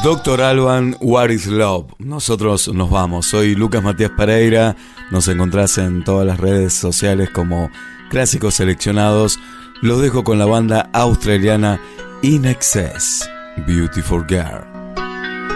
Doctor Alban, What is Love. Nosotros nos vamos. Soy Lucas Matías Pereira. Nos encontrás en todas las redes sociales como Clásicos Seleccionados. Los dejo con la banda australiana In Excess, Beautiful Girl.